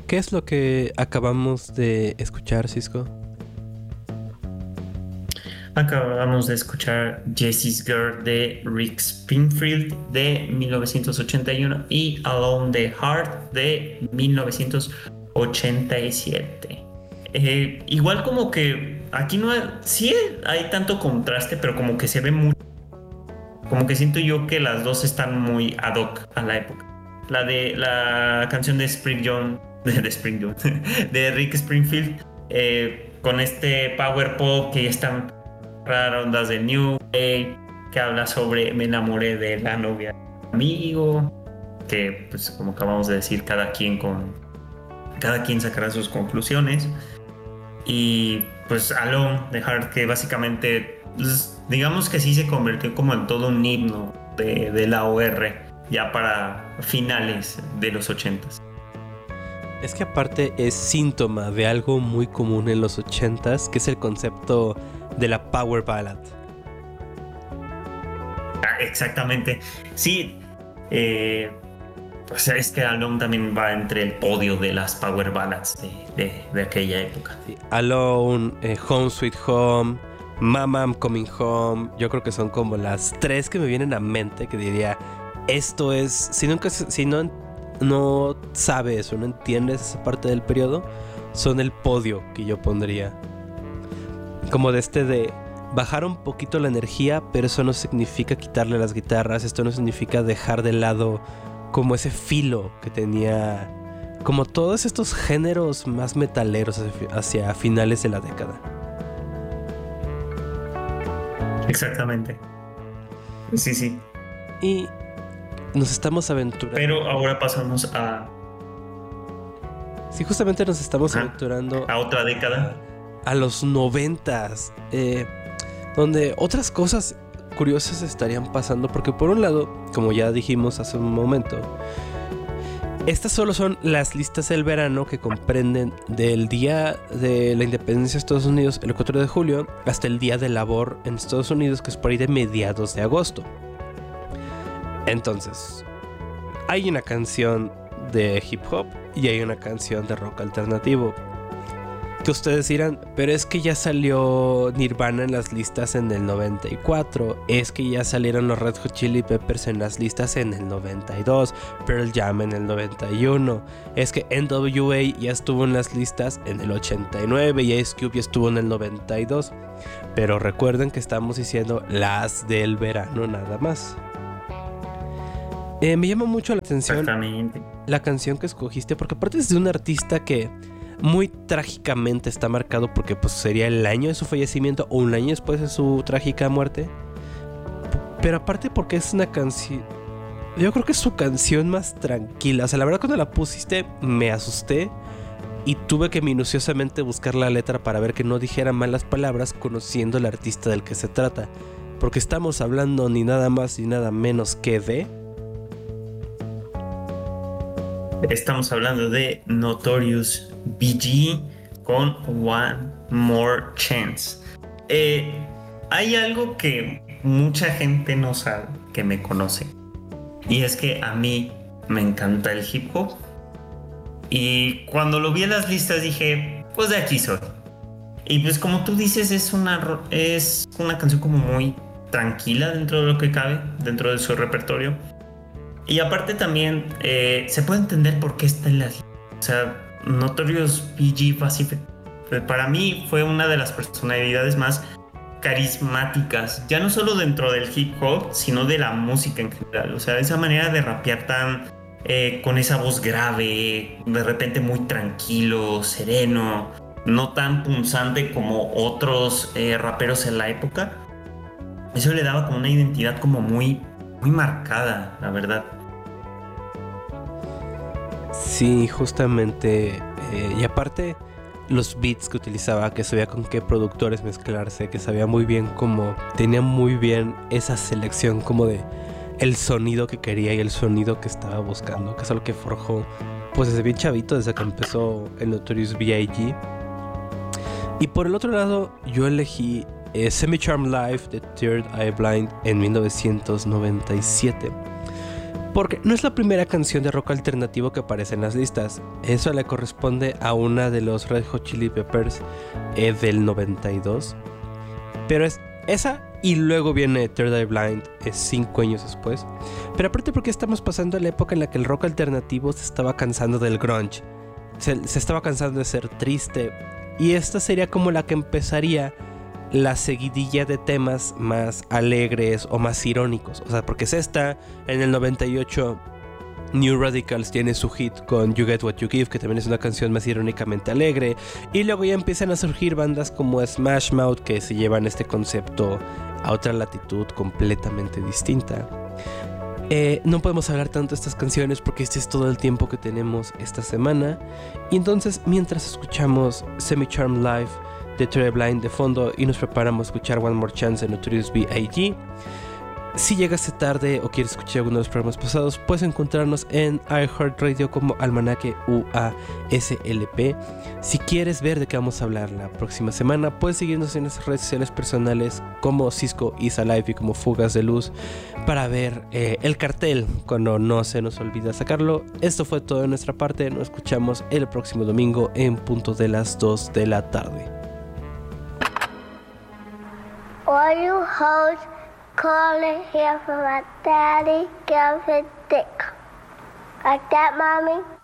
¿qué es lo que acabamos de escuchar, Cisco? Acabamos de escuchar Jessie's Girl de Rick Springfield de 1981 y Alone the Heart de 1987. Igual como que aquí no hay, sí hay tanto contraste, pero como que se ve mucho. Como que siento yo que las dos están muy ad hoc a la época. La canción de Spring John, de Spring John, de Rick Springfield, con este power pop que ya están raras ondas de New Wave, que habla sobre me enamoré de la novia de mi amigo, que pues como acabamos de decir, cada quien sacará sus conclusiones. Y pues Alone the Heart, que básicamente pues, digamos que sí se convirtió como en todo un himno de la OR ya para finales de los 80s. Es que aparte es síntoma de algo muy común en los 80s, que es el concepto de la power ballad. Exactamente. Sí, pues es que Alone también va entre el podio de las power ballads de aquella época. Sí, Alone, Home Sweet Home, Mama I'm Coming Home, yo creo que son como las tres que me vienen a mente que diría, esto es, si no sabes o no entiendes esa parte del periodo, son el podio que yo pondría. Como de bajar un poquito la energía, pero eso no significa quitarle las guitarras, esto no significa dejar de lado como ese filo que tenía, como todos estos géneros más metaleros hacia finales de la década. Exactamente. Sí. Y nos estamos aventurando. Pero ahora pasamos a... Sí, justamente nos estamos aventurando a otra década. A los 90s, donde otras cosas curiosas estarían pasando, porque por un lado, como ya dijimos hace un momento, estas solo son las listas del verano que comprenden del día de la independencia de Estados Unidos, el 4 de julio, hasta el día de labor en Estados Unidos, que es por ahí de mediados de agosto. Entonces, hay una canción de hip hop y hay una canción de rock alternativo. Que ustedes dirán, pero es que ya salió Nirvana en las listas en el 94, es que ya salieron los Red Hot Chili Peppers en las listas en el 92, Pearl Jam en el 91, es que NWA ya estuvo en las listas en el 89 y Ice Cube ya estuvo en el 92. Pero recuerden que estamos diciendo las del verano nada más. Me llama mucho la atención la canción que escogiste, porque aparte es de un artista que muy trágicamente está marcado, porque pues sería el año de su fallecimiento o un año después de su trágica muerte. Pero aparte porque es una canción, yo creo que es su canción más tranquila. O sea, la verdad cuando la pusiste me asusté y tuve que minuciosamente buscar la letra para ver que no dijera malas palabras, conociendo al artista del que se trata. Porque estamos hablando ni nada más ni nada menos que de... Estamos hablando de Notorious B.I.G. con One More Chance. Hay algo que mucha gente no sabe, que me conoce, y es que a mí me encanta el hip hop. Y cuando lo vi en las listas dije, pues de aquí soy. Y pues como tú dices, es una canción como muy tranquila dentro de lo que cabe, dentro de su repertorio. Y aparte también se puede entender por qué está en las listas. O sea, Notorious B.I.G. para mí fue una de las personalidades más carismáticas, ya no solo dentro del hip hop, sino de la música en general. O sea, esa manera de rapear tan con esa voz grave, de repente muy tranquilo, sereno, no tan punzante como otros raperos en la época. Eso le daba como una identidad como muy, muy marcada, la verdad. Sí, justamente. Y aparte, los beats que utilizaba, que sabía con qué productores mezclarse, que sabía muy bien cómo, tenía muy bien esa selección como de el sonido que quería y el sonido que estaba buscando, que es algo que forjó pues desde bien chavito, desde que empezó el Notorious B.I.G. Y por el otro lado, yo elegí Semi-Charmed Life de Third Eye Blind en 1997. Porque no es la primera canción de rock alternativo que aparece en las listas. Eso le corresponde a una de los Red Hot Chili Peppers del 92. Pero es esa y luego viene Third Eye Blind 5 años después. Pero aparte porque estamos pasando la época en la que el rock alternativo se estaba cansando del grunge. Se estaba cansando de ser triste. Y esta sería como la que empezaría la seguidilla de temas más alegres o más irónicos. O sea, porque es esta, en el 98 New Radicals tiene su hit con You Get What You Give, que también es una canción más irónicamente alegre. Y luego ya empiezan a surgir bandas como Smash Mouth, que se llevan este concepto a otra latitud completamente distinta. No podemos hablar tanto de estas canciones porque este es todo el tiempo que tenemos esta semana. Y entonces, mientras escuchamos Semi-Charmed Live de Third Eye Blind de fondo y nos preparamos a escuchar One More Chance de Notorious B.I.G., si llegaste tarde o quieres escuchar alguno de los programas pasados, puedes encontrarnos en iHeartRadio como Almanaque UASLP. Si quieres ver de qué vamos a hablar la próxima semana, puedes seguirnos en nuestras redes sociales personales como Cisco Is Alive y como Fugas de Luz para ver el cartel cuando no se nos olvida sacarlo. Esto fue todo de nuestra parte. Nos escuchamos el próximo domingo en punto de las 2 de la tarde. All you hoes calling here for my daddy, give a dick. Like that, mommy?